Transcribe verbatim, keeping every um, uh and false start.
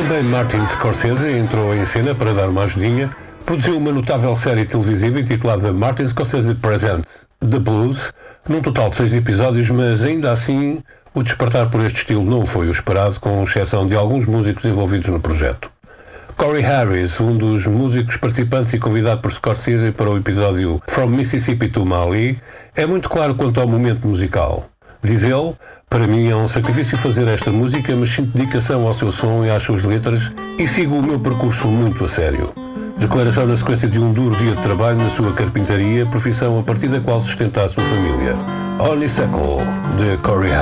Também Martin Scorsese entrou em cena para dar uma ajudinha. Produziu uma notável série televisiva intitulada Martin Scorsese Presents The Blues, num total de seis episódios, mas ainda assim o despertar por este estilo não foi o esperado, com exceção de alguns músicos envolvidos no projeto. Corey Harris, um dos músicos participantes e convidado por Scorsese para o episódio From Mississippi to Mali, é muito claro quanto ao momento musical. Diz ele: para mim é um sacrifício fazer esta música, mas sinto dedicação ao seu som e às suas letras e sigo o meu percurso muito a sério. Declaração na sequência de um duro dia de trabalho na sua carpintaria, profissão a partir da qual sustenta a sua família. Honeysuckle, de Corey Harris.